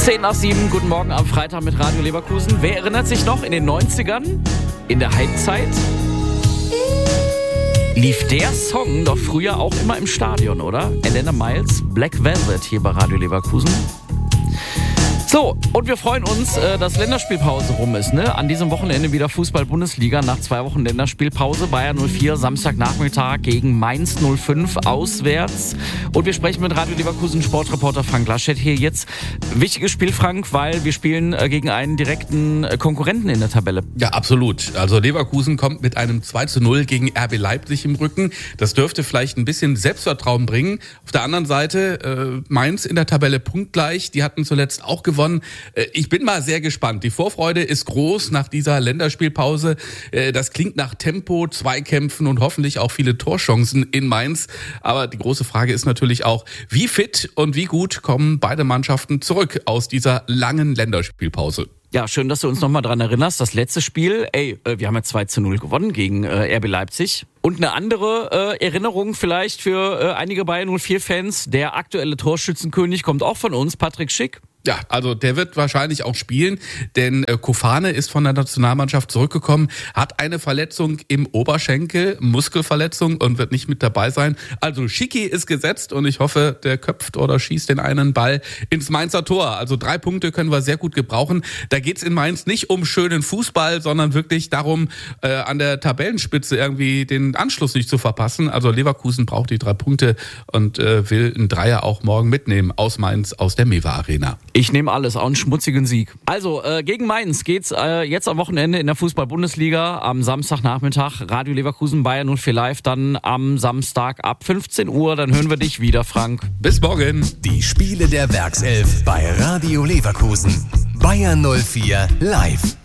10:07, guten Morgen am Freitag mit Radio Leverkusen. Wer erinnert sich noch, in den 90ern, in der Halbzeit, lief der Song doch früher auch immer im Stadion, oder? Elena Miles, Black Velvet hier bei Radio Leverkusen. So, und wir freuen uns, dass Länderspielpause rum ist, ne? An diesem Wochenende wieder Fußball-Bundesliga nach 2 Wochen Länderspielpause. Bayern 04, Samstagnachmittag gegen Mainz 05 auswärts. Und wir sprechen mit Radio Leverkusen Sportreporter Frank Laschet hier jetzt. Wichtiges Spiel, Frank, weil wir spielen gegen einen direkten Konkurrenten in der Tabelle. Ja, absolut. Also Leverkusen kommt mit einem 2:0 gegen RB Leipzig im Rücken. Das dürfte vielleicht ein bisschen Selbstvertrauen bringen. Auf der anderen Seite Mainz in der Tabelle punktgleich. Die hatten zuletzt auch gewonnen. Ich bin mal sehr gespannt. Die Vorfreude ist groß nach dieser Länderspielpause. Das klingt nach Tempo, Zweikämpfen und hoffentlich auch viele Torchancen in Mainz. Aber die große Frage ist natürlich auch, wie fit und wie gut kommen beide Mannschaften zurück aus dieser langen Länderspielpause? Ja, schön, dass du uns nochmal dran erinnerst. Das letzte Spiel, wir haben ja 2:0 gewonnen gegen RB Leipzig. Und eine andere Erinnerung vielleicht für einige Bayern 04-Fans. Der aktuelle Torschützenkönig kommt auch von uns, Patrick Schick. Ja, also der wird wahrscheinlich auch spielen, denn Kofane ist von der Nationalmannschaft zurückgekommen, hat eine Verletzung im Oberschenkel, Muskelverletzung und wird nicht mit dabei sein. Also Schicki ist gesetzt und ich hoffe, der köpft oder schießt den einen Ball ins Mainzer Tor. Also 3 Punkte können wir sehr gut gebrauchen. Da geht's in Mainz nicht um schönen Fußball, sondern wirklich darum, an der Tabellenspitze irgendwie den Anschluss nicht zu verpassen. Also Leverkusen braucht die 3 Punkte und will einen Dreier auch morgen mitnehmen aus Mainz, aus der Mewa Arena. Ich nehme alles, auch einen schmutzigen Sieg. Also, gegen Mainz geht's jetzt am Wochenende in der Fußball-Bundesliga am Samstagnachmittag. Radio Leverkusen, Bayern 04 live, dann am Samstag ab 15 Uhr. Dann hören wir dich wieder, Frank. Bis morgen. Die Spiele der Werkself bei Radio Leverkusen. Bayern 04 live.